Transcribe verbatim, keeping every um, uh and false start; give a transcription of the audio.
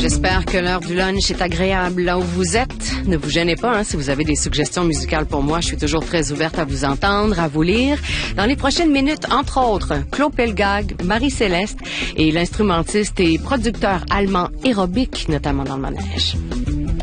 J'espère que l'heure du lunch est agréable là où vous êtes. Ne vous gênez pas, hein, si vous avez des suggestions musicales pour moi. Je suis toujours très ouverte à vous entendre, à vous lire. Dans les prochaines minutes, entre autres, Claude Pelgag, Marie-Céleste et l'instrumentiste et producteur allemand Aerobic, notamment dans le manège.